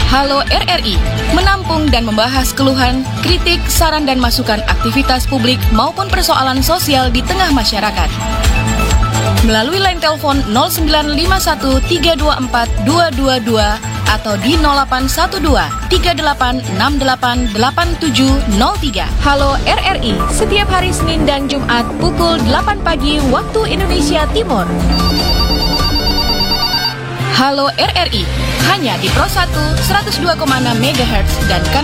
Halo RRI, menampung dan membahas keluhan, kritik, saran dan masukan aktivitas publik maupun persoalan sosial di tengah masyarakat. Melalui line telepon 0951324222 atau di 0812 38688703. Halo RRI, setiap hari Senin dan Jumat pukul 8 pagi waktu Indonesia Timur. Halo RRI, hanya di Pro 1 102,6 MHz dan